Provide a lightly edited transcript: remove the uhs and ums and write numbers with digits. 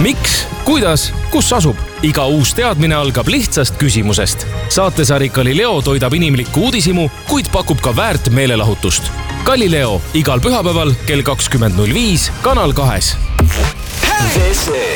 Miks, kuidas, kus asub? Iga uus teadmine algab lihtsast küsimusest. Saatesari Galileo toidab inimlikku uudishimu, kuid pakub ka väärt meelelahutust. Galileo igal pühapäeval kell 20.05 Kanal 2.